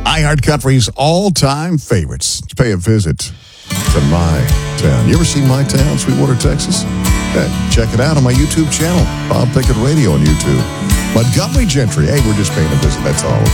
iHeart Country's all-time favorites. Let's pay a visit to my town. You ever seen my town, Sweetwater, Texas? Check it out on my YouTube channel, Bob Pickett Radio on YouTube. Montgomery Gentry. Hey, we're just paying a visit, that's all.